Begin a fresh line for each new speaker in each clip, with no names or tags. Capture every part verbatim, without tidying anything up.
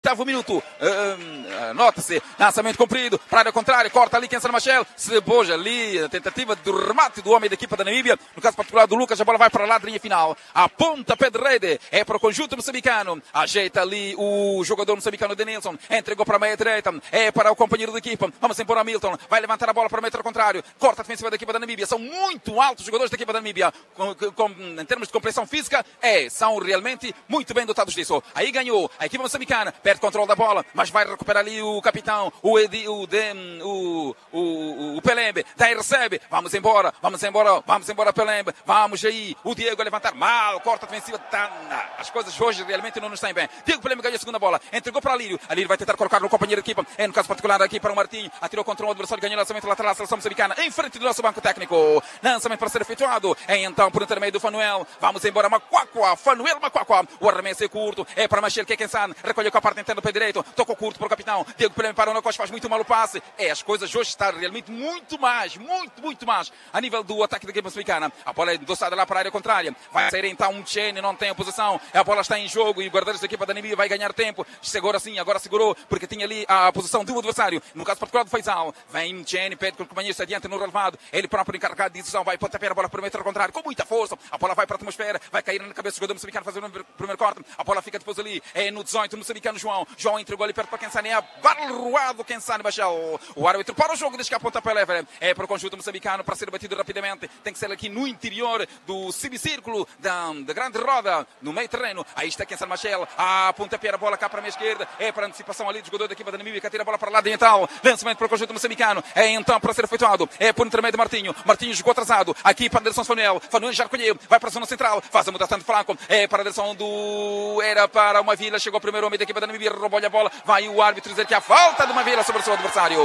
oitavo minuto. Uh, uh, Nota-se, lançamento comprido, para a área contrária, corta ali Kensan Machel, se boja ali, a tentativa do remate do homem da equipa da Namíbia, no caso particular do Lucas, a bola vai para lá, linha final, a ponta pé de rede, é para o conjunto moçambicano, ajeita ali o jogador moçambicano Denilson, entregou para a meia direita, é para o companheiro da equipa, vamos embora Milton, vai levantar a bola para o metro contrário, corta a defensiva da equipa da Namíbia, são muito altos os jogadores da equipa da Namíbia, com, com, em termos de compreensão física, é, são realmente muito bem dotados disso. Aí ganhou a equipa moçambicana, perde controle da bola, mas vai recuperar ali o capitão, o Edi, o, Dem, o, o, o Pelembe, daí recebe, vamos embora, vamos embora, vamos embora Pelembe, vamos aí, o Diego a levantar mal, corta a defensiva, tá, as coisas hoje realmente não nos estão bem. Diego Pelembe ganha a segunda bola, entregou para Alírio, Alírio vai tentar colocar no companheiro de equipa, é no caso particular aqui para o Martinho, atirou contra um adversário, ganhou o lançamento lateral, a seleção moçambicana, em frente do nosso banco técnico, lançamento para ser efetuado, é então por intermédio do Fanuel, vamos embora Macuacua, Fanuel Macuacua, o arremesso é curto, é para Machel Kekensan, recolheu com a parte interna do pé direito, tocou curto para o capitão, Diego Pelembe para o Nacos, faz muito mal o passe, é, as coisas hoje estão realmente muito mais, muito, muito mais, a nível do ataque da equipa moçambicana, a bola é endossada lá para a área contrária, vai sair então um Chene, não tem a posição, a bola está em jogo e o guarda-redes da equipa da Namíbia vai ganhar tempo, segura sim, agora segurou, porque tinha ali a posição do adversário, no caso particular do Faisal, vem Chene, pede que o companheiro se adiante no relevado, ele próprio encarregado de decisão, vai pontapé a bola para o metro contrário, com muita força, a bola vai para a atmosfera, vai cair na cabeça do jogador moçambicano, fazer o primeiro corte, a bola fica depois ali, é no dezoito, o moçambicano João, João entregou ali perto para Kensane, é abarroado Kensane Bachel, o árbitro para o jogo, diz que a pontapé leve, é para o conjunto moçambicano, para ser batido rapidamente, tem que ser aqui no interior do semicírculo da, da grande roda, no meio terreno, aí está Kensane Bachel, a pontapé a bola cá para a minha esquerda, é para a antecipação ali do jogador da equipa da Namíbia, que atira a bola para lá de então, lançamento para o conjunto moçambicano, é então para ser efetuado, é por intermédio de Martinho, Martinho jogou atrasado, aqui para a direção de Fanuel, Fanuel já recolheu, vai para a zona central, faz a mudança de flanco, é para a direção do, era para uma Vila, chegou o primeiro homem da equipa da Namíbia, roubou-lhe a bola, vai o árbitro dizer que há falta de uma Vila sobre o seu adversário,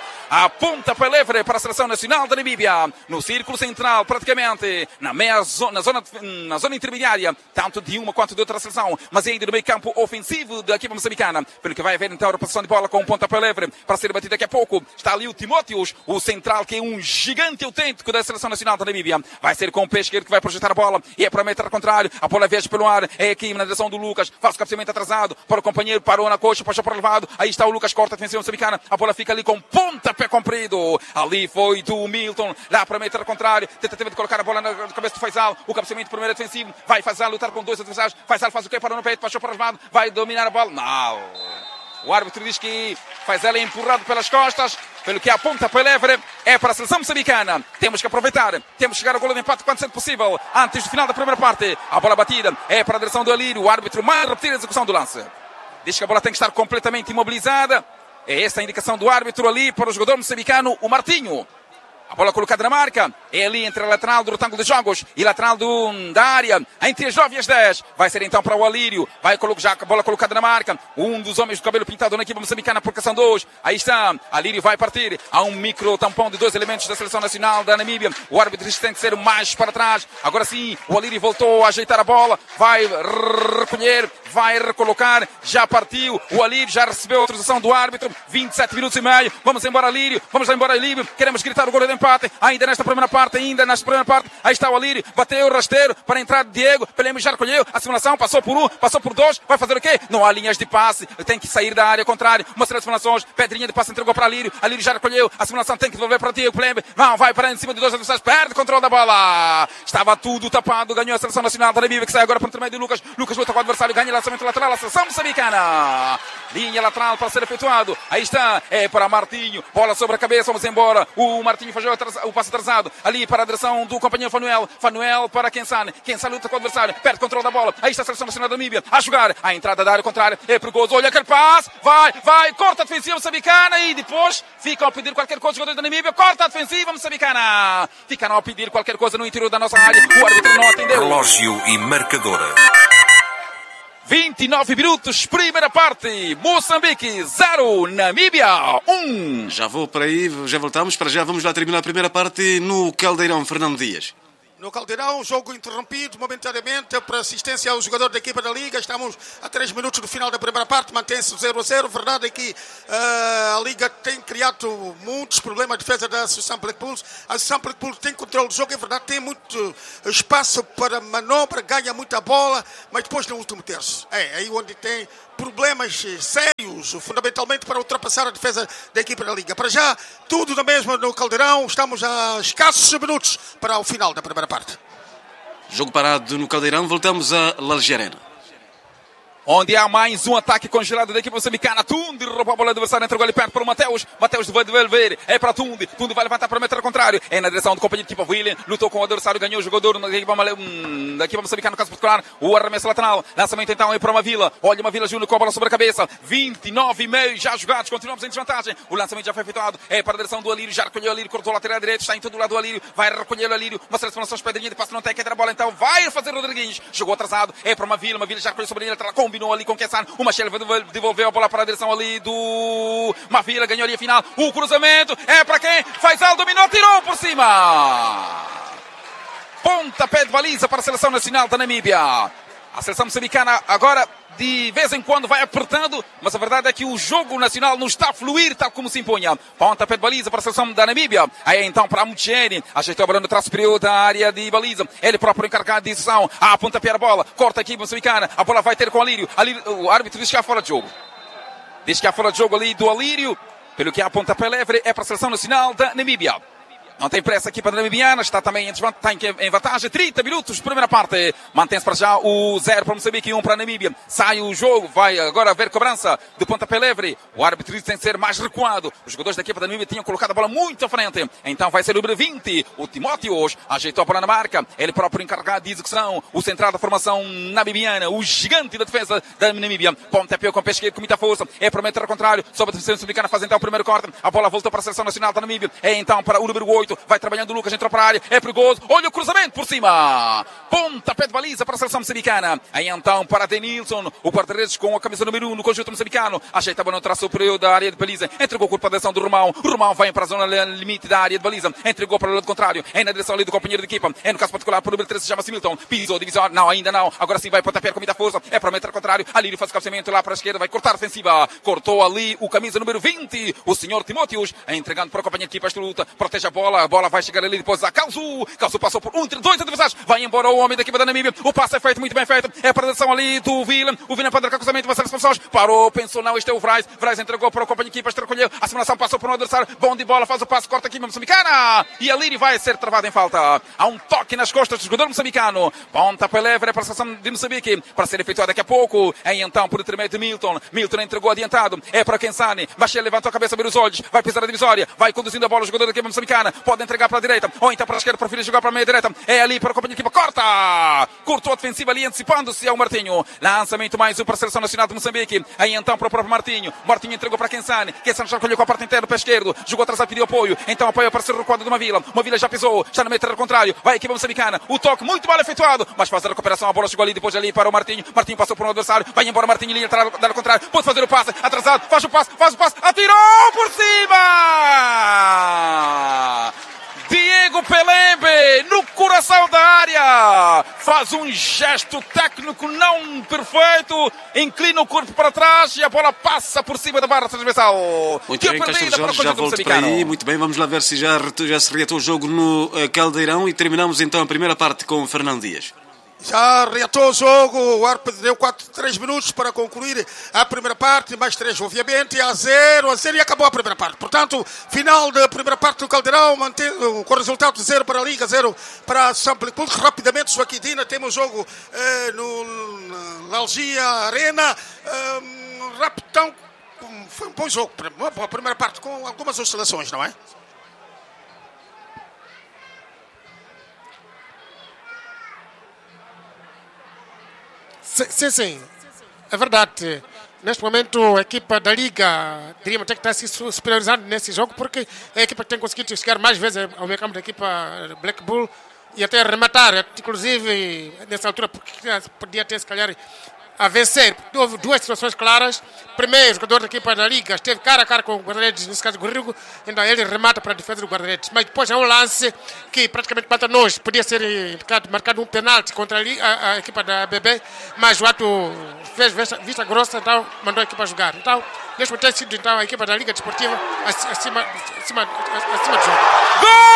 a ponta para livre para a seleção nacional da Namíbia, no círculo central praticamente, na meia zona, na zona, na zona intermediária, tanto de uma quanto de outra seleção, mas ainda no meio campo ofensivo da equipa moçambicana, pelo que vai haver então a reposição de bola com um ponta para livre, para ser batido daqui a pouco, está ali o Timóteos, o central que é um gigante autêntico da seleção nacional da Namíbia, vai ser com o pé esquerdo que vai projetar a bola, e é para o metro contrário, a bola viaja pelo ar, é aqui na direção do Lucas, faz o cabeceamento atrasado, para o companheiro, parou na coxa, puxa para o levado, aí está o Lucas, corta a defensiva moçambicana, a bola fica ali com ponta pé comprido, ali foi do Milton, lá para o metro contrário, tentativa de colocar a bola na cabeça do Faisal, o cabeceamento primeiro defensivo, vai Faisal lutar com dois adversários, Faisal faz o que? Parou no peito, passou para o levado, vai dominar a bola, não, o árbitro diz que Faisal é empurrado pelas costas, pelo que a ponta para livre é para a seleção moçambicana. Temos que aproveitar, temos que chegar ao golo de empate quanto sempre possível, antes do final da primeira parte. A bola batida é para a direção do Alírio, o árbitro mais repetir a execução do lance. Diz que a bola tem que estar completamente imobilizada. É esta a indicação do árbitro ali para o jogador moçambicano, o Martinho. A bola colocada na marca, é ali entre a lateral do retângulo de jogos e lateral do, da área, entre as nove e as dez. Vai ser então para o Alírio, vai colocar já a bola colocada na marca, um dos homens do cabelo pintado na equipa moçambicana por cação dois. Aí está, Alírio vai partir, há um micro tampão de dois elementos da seleção nacional da Namíbia. O árbitro diz que tem que ser mais para trás. Agora sim, o Alírio voltou a ajeitar a bola, vai recolher, vai recolocar, já partiu. O Alírio já recebeu a autorização do árbitro, vinte e sete minutos e meio. Vamos embora, Alírio, vamos lá embora, Alírio. Queremos gritar o gol de empate, ainda nesta primeira parte, ainda nesta primeira parte, aí está o Alírio, bateu o rasteiro para entrar Diego, Pelembe já recolheu, a simulação, passou por um, passou por dois, vai fazer o quê? Não há linhas de passe, tem que sair da área contrária, uma série de simulações, pedrinha de passe entregou para Alírio, Alírio já recolheu, a simulação tem que devolver para Diego, Pelembe, não, vai para em cima de dois adversários, perde o controle da bola, estava tudo tapado, ganhou a seleção nacional da Namíbia, que sai agora para o intermédio de Lucas, Lucas luta com o adversário, ganha lançamento lateral, a seleção moçambicana, linha lateral para ser efetuado, aí está, é para Martinho, bola sobre a cabeça, vamos embora, o Martinho faz o passe atrasado, ali para a direção do companheiro Fanuel, Fanuel para Kensane, Kensane luta com o adversário, perde o controle da bola, aí está a seleção nacional da Namíbia, a jogar, a entrada da área contrária, é perigoso, olha aquele passe, vai, vai, corta a defensiva moçambicana e depois ficam a pedir qualquer coisa, os jogadores da Namíbia, corta a defensiva moçambicana, ficaram a pedir qualquer coisa no interior da nossa área, o árbitro não atendeu.
Relógio e marcadora.
vinte e nove minutos, primeira parte, Moçambique zero, Namíbia um.
Já vou para aí, já voltamos, para já vamos lá terminar a primeira parte no Caldeirão, Fernando Dias.
No Caldeirão, jogo interrompido momentaneamente para assistência ao jogador da equipa da Liga. Estamos a três minutos do final da primeira parte, mantém-se zero a zero. Verdade é que uh, a Liga tem criado muitos problemas de defesa da Associação Blackpool. A Associação Blackpool tem controle do jogo, é verdade, tem muito espaço para manobra, ganha muita bola, mas depois no último terço. É aí onde tem problemas sérios, fundamentalmente para ultrapassar a defesa da equipa da Liga. Para já, tudo na mesma no Caldeirão. Estamos a escassos minutos para o final da primeira parte.
Jogo parado no Caldeirão, voltamos a Lalge Arena.
Onde há mais um ataque congelado da equipe moçambicana. Tundi roubou a bola do adversário, entregou ali perto para o Mateus. Mateus vai devolver, é para Tundi. Tundi vai levantar para o metro contrário. É na direção do companheiro de equipa William. Lutou com o adversário, ganhou o jogador da equipa, da equipa moçambicana, no caso particular. O arremesso lateral. Lançamento então é para uma Vila. Olha uma Vila Júnior com a bola sobre a cabeça. vinte e nove e meio já jogados. Continuamos em desvantagem. O lançamento já foi efetuado. É para a direção do Alírio. Já recolheu o Alírio, cortou o lateral direito. Está em todo o lado do Alírio. Vai recolher o Alírio. Uma seleção de pedrinha de passo não tem que ter a bola. Então vai fazer o Rodriguinhos. Jogou atrasado. É para uma Vila. Uma Vila já recolheu sobre a linha lateral. Combinou ali com o Kessano. O Machel devolveu a bola para a direção ali do Mavila, ganhou ali a final. O cruzamento é para quem? Faisal dominou, tirou por cima. Pontapé de baliza para a seleção nacional da Namíbia. A seleção moçambicana agora de vez em quando vai apertando, mas a verdade é que o jogo nacional não está a fluir tal como se impunha. Pontapé de baliza para a seleção da Namíbia. Aí então para a Mucheni, ajeitou a bola no traço superior da área de baliza. Ele próprio encarregado de execução. A pontapé a bola, corta a equipe moçambicana. A bola vai ter com o Alírio. Alírio. O árbitro diz que há fora de jogo. Diz que há fora de jogo ali do Alírio. Pelo que há pontapé livre é para a seleção nacional da Namíbia. Não tem pressa aqui para a namibiana, está também em vantagem, trinta minutos, primeira parte, mantém-se para já o zero para Moçambique e um para a Namíbia, sai o jogo, vai agora haver cobrança do pontapé livre, o árbitro tem que ser mais recuado, os jogadores da equipa da Namíbia tinham colocado a bola muito à frente, então vai ser o número vinte, o Timóteo hoje ajeitou a bola na marca, ele próprio encarregado de execução, o central da formação namibiana, o gigante da defesa da Namíbia, pontapé com o pé esquerdo com muita força, é para meter ao contrário, sobre a defesa moçambicana, faz então o primeiro corte, a bola voltou para a seleção nacional da Namíbia, é então para o número oito, vai trabalhando o Lucas, entrou para a área, é perigoso, olha o cruzamento por cima, pontapé de baliza para a seleção moçambicana, aí então para Denilson, o guarda-redes com a camisa número um no conjunto moçambicano, ajeita a bola no traço superior da área de baliza, entregou com a direção do Romão, o Romão vai para a zona limite da área de baliza, entregou para o lado contrário, é na direção ali do companheiro de equipa, é no caso particular para o número treze, chama-se Milton, pisou, divisório, não, ainda não, agora sim vai pontapé com muita força, é para o metro contrário, ali ele faz o cabeceamento lá para a esquerda, vai cortar a ofensiva, cortou ali o camisa número vinte, o senhor Timóteos, entregando para o companheiro de equipa esta luta, protege a bola, a bola vai chegar ali depois a Calzu, Calzu passou por um, dois adversários, vai embora o homem da equipa da Namíbia, o passe é feito, muito bem feito, é a predação ali do Vila, o Vila para o cruzamento, vai ser as pessoas, parou, pensou, não, este é o Vrais, Vrais entregou para o companheiro de equipa, recolheu, a simulação passou por um adversário, bom de bola, faz o passe, corta aqui moçambicana, e ali vai ser travado em falta, há um toque nas costas do jogador moçambicano, pontapé livre para a seleção de Moçambique, para ser efetuado daqui a pouco, aí então por intermédio de Milton, Milton entregou adiantado, é para Kensani, Machel levantou a cabeça, abriu os olhos, vai pisar a divisória, vai conduzindo a bola o jogador da equipa moçambicana, pode entregar para a direita, ou então para a esquerda, prefere jogar para a meia direita, é ali para o companheiro de equipa, corta, cortou a defensiva ali, antecipando-se ao Martinho, lançamento mais um para a seleção nacional de Moçambique, aí então para o próprio Martinho, Martinho entregou para Kensani, Kensani já colheu com a parte interna, pé esquerdo, jogou atrás, pediu apoio, então apoio para ser recuado de uma Vila, uma Vila já pisou, está no meio terreno contrário, vai a equipa moçambicana, o toque muito mal efetuado, mas faz a recuperação, a bola chegou ali, depois ali para o Martinho, Martinho passou por um adversário, vai embora Martinho, linha lateral, dar ao contrário, pode fazer o passe, atrasado, faz o passe, faz o passe, atirou por cima! Diego Pelembe, no coração da área, faz um gesto técnico não perfeito, inclina o corpo para trás e a bola passa por cima da barra transversal.
Muito bem, Castro Jorge, já volto para aí. Muito bem, vamos lá ver se já, já se reatou o jogo no uh, Caldeirão e terminamos então a primeira parte com o Fernando Dias.
Já reatou o jogo, o árbitro deu quatro, três minutos para concluir a primeira parte, mais três obviamente, a zero, a zero e acabou a primeira parte. Portanto, final da primeira parte do Caldeirão, mantendo, com o resultado de zero para a Liga, zero para a Samplic. Rapidamente, Suaquidina, temos jogo eh, no Lalge Arena, eh, rapidão, foi um bom jogo, uma boa primeira parte, com algumas oscilações, não é?
Sim, sim, é verdade. Neste momento a equipa da Liga diríamos ter que estar se superiorizando nesse jogo, porque é a equipa que tem conseguido chegar mais vezes ao meio campo da equipa Black Bull e até rematar, inclusive nessa altura podia ter se calhar a vencer. Houve duas situações claras. Primeiro, o jogador da equipa da Liga esteve cara a cara com o guarda-redes, nesse caso o Gorrigo, então ele remata para a defesa do guarda-redes. Mas depois há um lance que praticamente mata nós. Podia ser marcado, marcado um penalti contra a, a, a equipa da B B, mas o ato fez vista, vista grossa, então mandou a equipa jogar. Então, neste momento tem sido então, a equipa da Liga Desportiva acima, acima, acima do jogo.